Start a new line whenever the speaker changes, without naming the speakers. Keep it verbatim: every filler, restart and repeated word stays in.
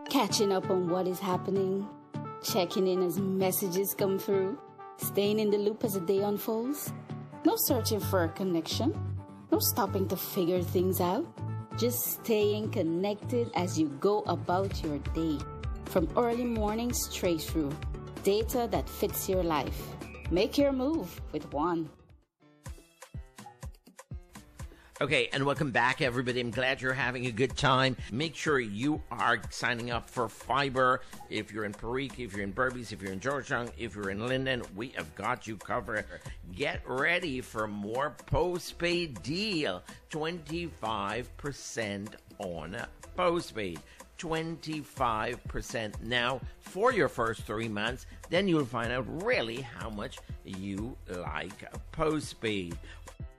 catching up on what is happening, checking in as messages come through, staying in the loop as the day unfolds. No searching for a connection, no stopping to figure things out, just staying connected as you go about your day. From early morning straight through, data that fits your life. Make your move with One.
Okay, and welcome back, everybody. I'm glad you're having a good time. Make sure you are signing up for Fiber. If you're in Perique, if you're in Berbice, if you're in Georgetown, if you're in Linden, we have got you covered. Get ready for more postpaid deal. twenty-five percent on postpaid. twenty-five percent now for your first three months. Then you'll find out really how much you like postpaid.